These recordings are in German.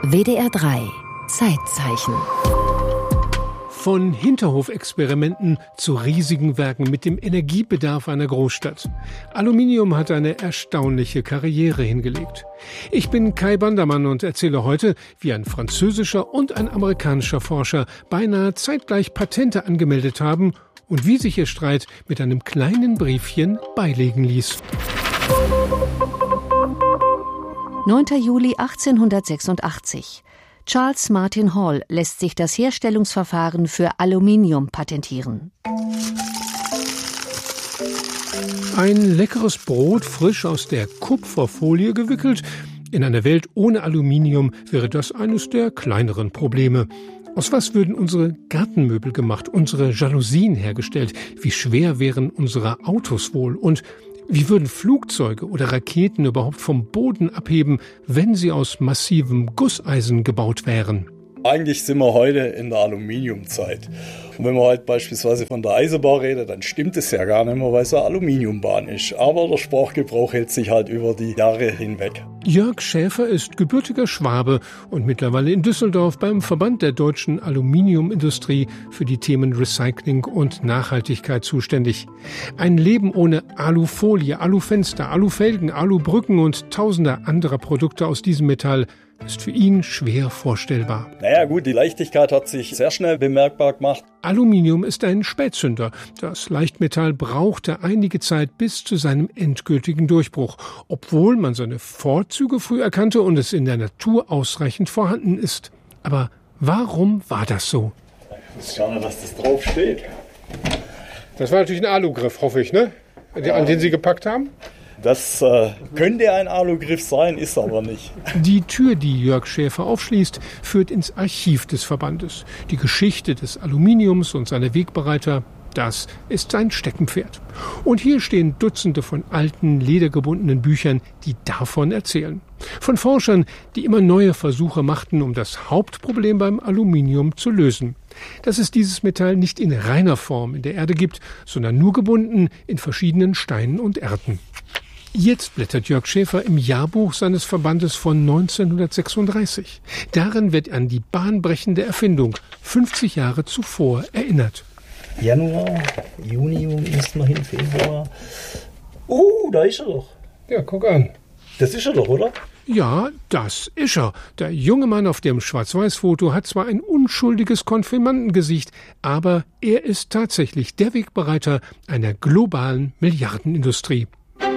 WDR 3 Zeitzeichen. Von Hinterhofexperimenten zu riesigen Werken mit dem Energiebedarf einer Großstadt. Aluminium hat eine erstaunliche Karriere hingelegt. Ich bin Kai Bandermann und erzähle heute, wie ein französischer und ein amerikanischer Forscher beinahe zeitgleich Patente angemeldet haben und wie sich ihr Streit mit einem kleinen Briefchen beilegen ließ. 9. Juli 1886. Charles Martin Hall lässt sich das Herstellungsverfahren für Aluminium patentieren. Ein leckeres Brot, frisch aus der Kupferfolie gewickelt. In einer Welt ohne Aluminium wäre das eines der kleineren Probleme. Aus was würden unsere Gartenmöbel gemacht, unsere Jalousien hergestellt? Wie schwer wären unsere Autos wohl? Und wie würden Flugzeuge oder Raketen überhaupt vom Boden abheben, wenn sie aus massivem Gusseisen gebaut wären? Eigentlich sind wir heute in der Aluminiumzeit. Und wenn man halt beispielsweise von der Eisenbahn redet, dann stimmt es ja gar nicht mehr, weil es eine Aluminiumbahn ist. Aber der Sprachgebrauch hält sich halt über die Jahre hinweg. Jörg Schäfer ist gebürtiger Schwabe und mittlerweile in Düsseldorf beim Verband der deutschen Aluminiumindustrie für die Themen Recycling und Nachhaltigkeit zuständig. Ein Leben ohne Alufolie, Alufenster, Alufelgen, Alubrücken und tausender anderer Produkte aus diesem Metall ist für ihn schwer vorstellbar. Naja gut, die Leichtigkeit hat sich sehr schnell bemerkbar gemacht. Aluminium ist ein Spätzünder. Das Leichtmetall brauchte einige Zeit bis zu seinem endgültigen Durchbruch, obwohl man seine Vorzüge früh erkannte und es in der Natur ausreichend vorhanden ist. Aber warum war das so? Ich weiß gar nicht, was das drauf steht. Das war natürlich ein Alugriff, hoffe ich, ne? An den Sie gepackt haben? Das könnte ein Alugriff sein, ist aber nicht. Die Tür, die Jörg Schäfer aufschließt, führt ins Archiv des Verbandes. Die Geschichte des Aluminiums und seiner Wegbereiter, das ist sein Steckenpferd. Und hier stehen Dutzende von alten, ledergebundenen Büchern, die davon erzählen. Von Forschern, die immer neue Versuche machten, um das Hauptproblem beim Aluminium zu lösen. Dass es dieses Metall nicht in reiner Form in der Erde gibt, sondern nur gebunden in verschiedenen Steinen und Erden. Jetzt blättert Jörg Schäfer im Jahrbuch seines Verbandes von 1936. Darin wird an die bahnbrechende Erfindung 50 Jahre zuvor erinnert. Januar, Juni müssen wir hin, Februar. Da ist er doch. Ja, guck an. Das ist er doch, oder? Ja, das ist er. Der junge Mann auf dem Schwarz-Weiß-Foto hat zwar ein unschuldiges Konfirmandengesicht, aber er ist tatsächlich der Wegbereiter einer globalen Milliardenindustrie.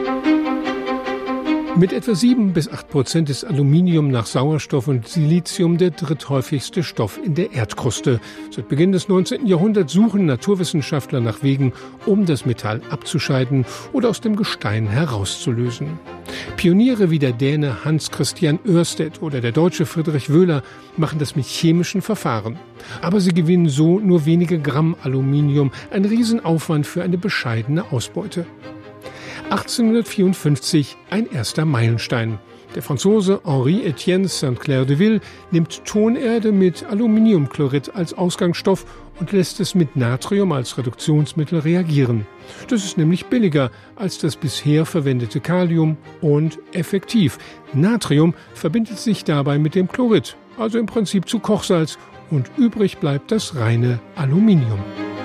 Mit etwa 7-8% ist Aluminium nach Sauerstoff und Silizium der dritthäufigste Stoff in der Erdkruste. Seit Beginn des 19. Jahrhunderts suchen Naturwissenschaftler nach Wegen, um das Metall abzuscheiden oder aus dem Gestein herauszulösen. Pioniere wie der Däne Hans Christian Ørsted oder der Deutsche Friedrich Wöhler machen das mit chemischen Verfahren. Aber sie gewinnen so nur wenige Gramm Aluminium, ein Riesenaufwand für eine bescheidene Ausbeute. 1854 ein erster Meilenstein. Der Franzose Henri-Étienne Saint-Clair-de-Ville nimmt Tonerde mit Aluminiumchlorid als Ausgangsstoff und lässt es mit Natrium als Reduktionsmittel reagieren. Das ist nämlich billiger als das bisher verwendete Kalium und effektiv. Natrium verbindet sich dabei mit dem Chlorid, also im Prinzip zu Kochsalz, und übrig bleibt das reine Aluminium.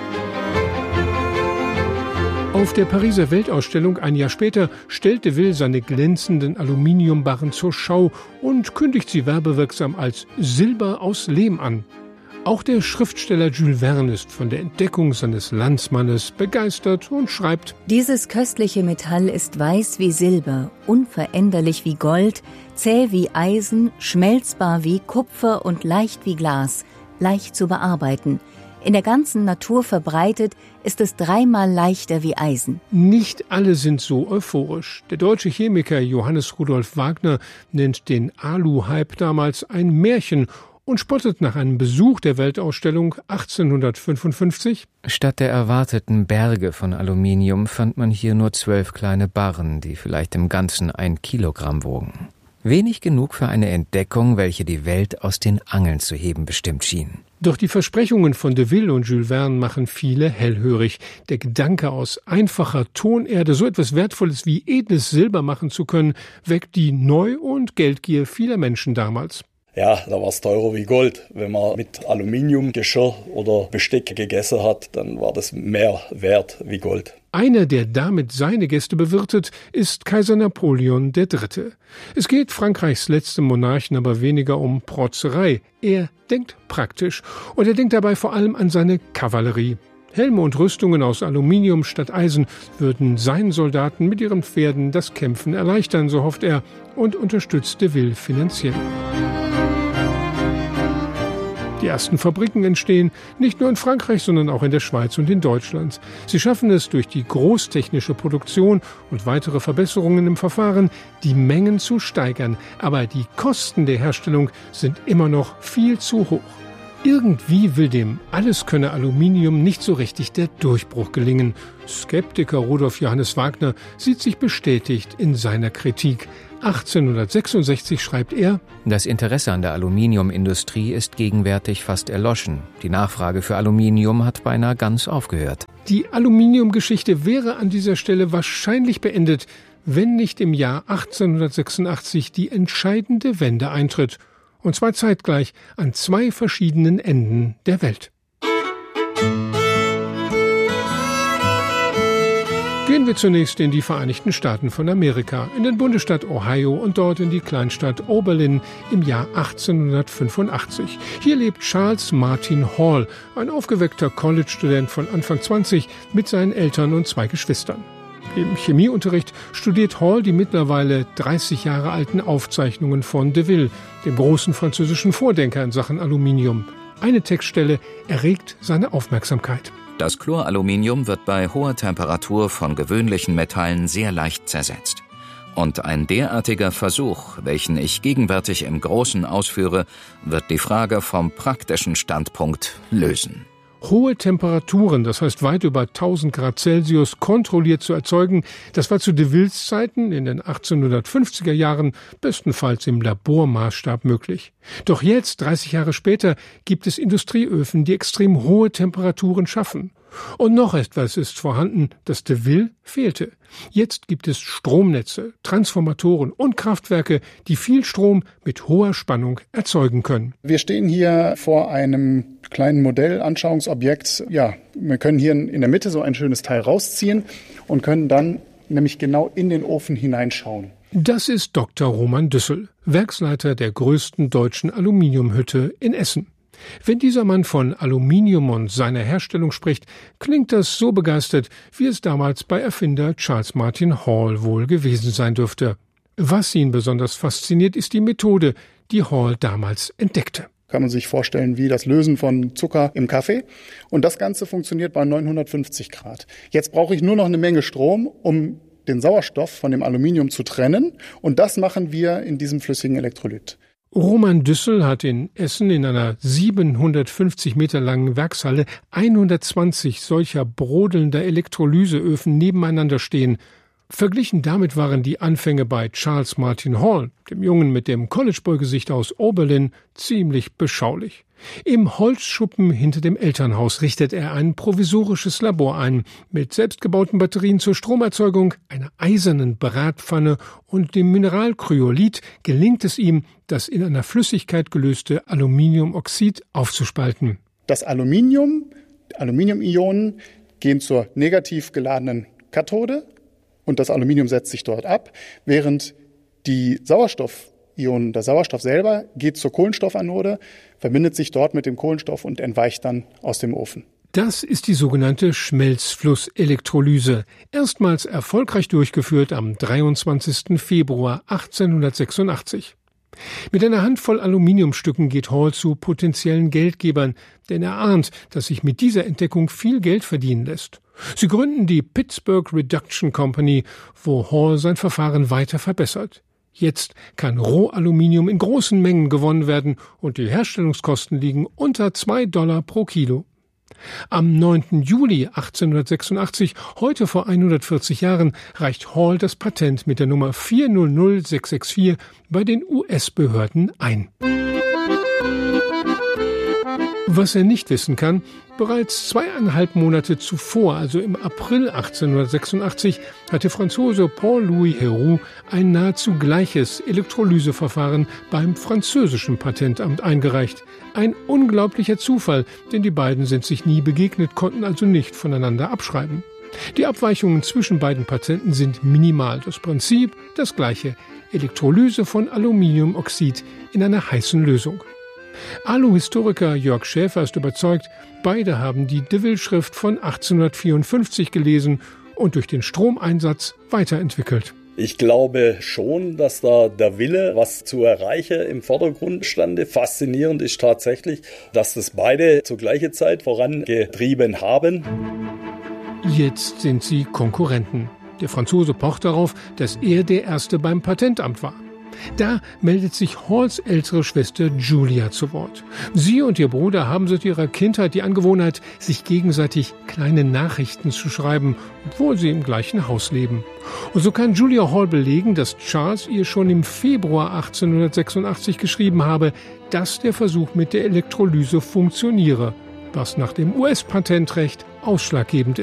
Auf der Pariser Weltausstellung ein Jahr später stellt de Ville seine glänzenden Aluminiumbarren zur Schau und kündigt sie werbewirksam als Silber aus Lehm an. Auch der Schriftsteller Jules Verne ist von der Entdeckung seines Landsmannes begeistert und schreibt: Dieses köstliche Metall ist weiß wie Silber, unveränderlich wie Gold, zäh wie Eisen, schmelzbar wie Kupfer und leicht wie Glas, leicht zu bearbeiten. In der ganzen Natur verbreitet, ist es 3-mal leichter wie Eisen. Nicht alle sind so euphorisch. Der deutsche Chemiker Johannes Rudolf Wagner nennt den Alu-Hype damals ein Märchen und spottet nach einem Besuch der Weltausstellung 1855: Statt der erwarteten Berge von Aluminium fand man hier nur 12 kleine Barren, die vielleicht im Ganzen 1 Kilogramm wogen. Wenig genug für eine Entdeckung, welche die Welt aus den Angeln zu heben bestimmt schien. Doch die Versprechungen von de Ville und Jules Verne machen viele hellhörig. Der Gedanke, aus einfacher Tonerde so etwas Wertvolles wie edles Silber machen zu können, weckt die Neu- und Geldgier vieler Menschen damals. Ja, da war es teurer wie Gold. Wenn man mit Aluminiumgeschirr oder Besteck gegessen hat, dann war das mehr wert wie Gold. Einer, der damit seine Gäste bewirtet, ist Kaiser Napoleon III. Es geht Frankreichs letztem Monarchen aber weniger um Protzerei. Er denkt praktisch und er denkt dabei vor allem an seine Kavallerie. Helme und Rüstungen aus Aluminium statt Eisen würden seinen Soldaten mit ihren Pferden das Kämpfen erleichtern, so hofft er, und unterstützt de Ville finanziell. Die ersten Fabriken entstehen nicht nur in Frankreich, sondern auch in der Schweiz und in Deutschland. Sie schaffen es durch die großtechnische Produktion und weitere Verbesserungen im Verfahren, die Mengen zu steigern. Aber die Kosten der Herstellung sind immer noch viel zu hoch. Irgendwie will dem Alleskönner Aluminium nicht so richtig der Durchbruch gelingen. Skeptiker Rudolf Johannes Wagner sieht sich bestätigt in seiner Kritik. 1866 schreibt er: Das Interesse an der Aluminiumindustrie ist gegenwärtig fast erloschen. Die Nachfrage für Aluminium hat beinahe ganz aufgehört. Die Aluminiumgeschichte wäre an dieser Stelle wahrscheinlich beendet, wenn nicht im Jahr 1886 die entscheidende Wende eintritt. Und zwar zeitgleich an zwei verschiedenen Enden der Welt. Gehen wir zunächst in die Vereinigten Staaten von Amerika, in den Bundesstaat Ohio und dort in die Kleinstadt Oberlin im Jahr 1885. Hier lebt Charles Martin Hall, ein aufgeweckter College-Student von Anfang 20 mit seinen Eltern und zwei Geschwistern. Im Chemieunterricht studiert Hall die mittlerweile 30 Jahre alten Aufzeichnungen von de Ville, dem großen französischen Vordenker in Sachen Aluminium. Eine Textstelle erregt seine Aufmerksamkeit. Das Chloraluminum wird bei hoher Temperatur von gewöhnlichen Metallen sehr leicht zersetzt. Und ein derartiger Versuch, welchen ich gegenwärtig im Großen ausführe, wird die Frage vom praktischen Standpunkt lösen. Hohe Temperaturen, das heißt weit über 1000 Grad Celsius, kontrolliert zu erzeugen, das war zu de Villes Zeiten in den 1850er Jahren bestenfalls im Labormaßstab möglich. Doch jetzt, 30 Jahre später, gibt es Industrieöfen, die extrem hohe Temperaturen schaffen. Und noch etwas ist vorhanden, das de Ville fehlte. Jetzt gibt es Stromnetze, Transformatoren und Kraftwerke, die viel Strom mit hoher Spannung erzeugen können. Wir stehen hier vor einem kleinen Modellanschauungsobjekt. Ja, wir können hier in der Mitte so ein schönes Teil rausziehen und können dann nämlich genau in den Ofen hineinschauen. Das ist Dr. Roman Düssel, Werksleiter der größten deutschen Aluminiumhütte in Essen. Wenn dieser Mann von Aluminium und seiner Herstellung spricht, klingt das so begeistert, wie es damals bei Erfinder Charles Martin Hall wohl gewesen sein dürfte. Was ihn besonders fasziniert, ist die Methode, die Hall damals entdeckte. Kann man sich vorstellen wie das Lösen von Zucker im Kaffee. Und das Ganze funktioniert bei 950 Grad. Jetzt brauche ich nur noch eine Menge Strom, um den Sauerstoff von dem Aluminium zu trennen. Und das machen wir in diesem flüssigen Elektrolyt. Roman Düssel hat in Essen in einer 750 Meter langen Werkshalle 120 solcher brodelnder Elektrolyseöfen nebeneinander stehen. Verglichen damit waren die Anfänge bei Charles Martin Hall, dem Jungen mit dem College-Boy-Gesicht aus Oberlin, ziemlich beschaulich. Im Holzschuppen hinter dem Elternhaus richtet er ein provisorisches Labor ein, mit selbstgebauten Batterien zur Stromerzeugung, einer eisernen Bratpfanne und dem Mineralkryolit gelingt es ihm, das in einer Flüssigkeit gelöste Aluminiumoxid aufzuspalten. Das Aluminiumionen gehen zur negativ geladenen Kathode und das Aluminium setzt sich dort ab, während die Sauerstoffionen, der Sauerstoff selber geht zur Kohlenstoffanode, verbindet sich dort mit dem Kohlenstoff und entweicht dann aus dem Ofen. Das ist die sogenannte Schmelzflusselektrolyse, erstmals erfolgreich durchgeführt am 23. Februar 1886. Mit einer Handvoll Aluminiumstücken geht Hall zu potenziellen Geldgebern, denn er ahnt, dass sich mit dieser Entdeckung viel Geld verdienen lässt. Sie gründen die Pittsburgh Reduction Company, wo Hall sein Verfahren weiter verbessert. Jetzt kann Rohaluminium in großen Mengen gewonnen werden und die Herstellungskosten liegen unter $2 pro Kilo. Am 9. Juli 1886, heute vor 140 Jahren, reicht Hall das Patent mit der Nummer 400664 bei den US-Behörden ein. Was er nicht wissen kann, bereits 2,5 Monate zuvor, also im April 1886, hatte Franzose Paul-Louis Héroult ein nahezu gleiches Elektrolyseverfahren beim französischen Patentamt eingereicht. Ein unglaublicher Zufall, denn die beiden sind sich nie begegnet, konnten also nicht voneinander abschreiben. Die Abweichungen zwischen beiden Patenten sind minimal. Das Prinzip das gleiche: Elektrolyse von Aluminiumoxid in einer heißen Lösung. Alu-Historiker Jörg Schäfer ist überzeugt, beide haben die de Vil-Schrift von 1854 gelesen und durch den Stromeinsatz weiterentwickelt. Ich glaube schon, dass da der Wille, was zu erreichen, im Vordergrund stande. Faszinierend ist tatsächlich, dass das beide zur gleichen Zeit vorangetrieben haben. Jetzt sind sie Konkurrenten. Der Franzose pocht darauf, dass er der Erste beim Patentamt war. Da meldet sich Halls ältere Schwester Julia zu Wort. Sie und ihr Bruder haben seit ihrer Kindheit die Angewohnheit, sich gegenseitig kleine Nachrichten zu schreiben, obwohl sie im gleichen Haus leben. Und so kann Julia Hall belegen, dass Charles ihr schon im Februar 1886 geschrieben habe, dass der Versuch mit der Elektrolyse funktioniere, was nach dem US-Patentrecht ausschlaggebend ist.